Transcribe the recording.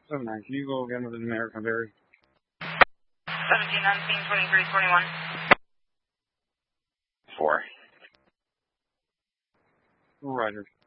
7-9, can you go again with the numeric on Barry? 17, 19, 23, 21. 4. Roger.